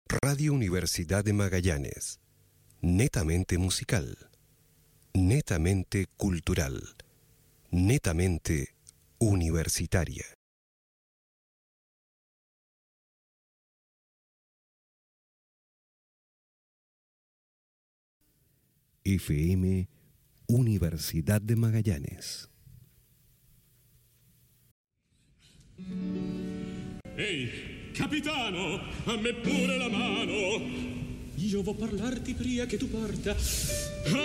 Radio Universidad de Magallanes. Netamente musical. Netamente cultural. Netamente universitaria. FM Universidad de Magallanes. Ehi, capitano, a me pure la mano. Io vo parlarti prima che tu parta.